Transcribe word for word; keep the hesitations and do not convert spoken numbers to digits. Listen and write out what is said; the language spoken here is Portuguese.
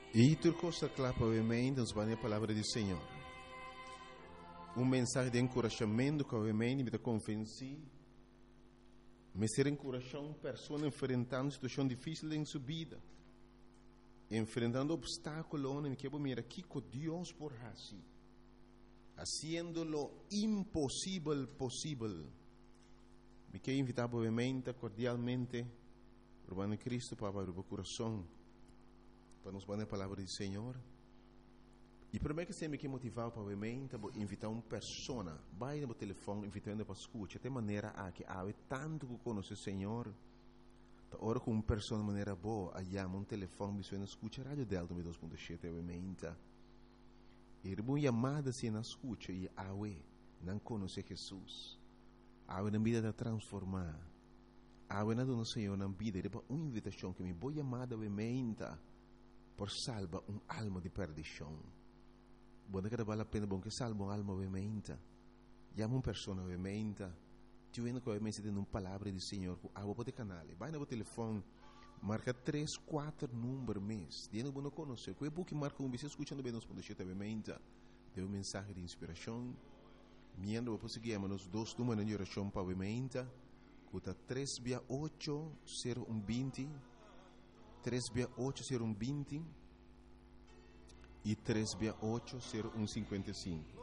E tu costa clapa ovviamente, nos vai a palavra do Senhor. Um mensagem de encorajamento que obviamente me convenci, me ser encorajar uma pessoa enfrentando uma situação difícil em sua vida, enfrentando obstáculos, em que eu mira aqui com Deus por assim, haciendo lo impossível possível. Me quero invitar obviamente, cordialmente, Urbano Cristo para abrir o coração, para nos dar a palavra do Senhor. E primeiro que sempre que motivar para obviamente invitar uma pessoa, vai no telefone invitando para escutar, de maneira a que há tanto que conhece o Senhor, ora com uma pessoa de maneira boa, aí há um telefone me suena escuta rádio Delta dois ponto sete obviamente. E uma chamada se na escuta e há não conhece Jesus, há na vida de transformar, há na do Senhor na vida, e depois uma invitação que me boa chamada obviamente por salvar uma alma de perdição. Buona che vale la pena bom che salva un'alma ovviamente. Chiama una persona ovviamente. Ti viene che ovviamente dando una parola di Signore. A voi potete canale. Vai no telefono. Marca tre quattro numeri mes. Diano buono conoscere. Quei buchi marca un bisogno ascoltando bene nos scegliere ovviamente. Deu un messaggio di ispirazione. Miando poi seguiamo nos dos numeri di orazione ovviamente. Cuta tre via otto zero uno venti. tre via otto zero uno venti. E três via oito zero um cinquenta e cinco.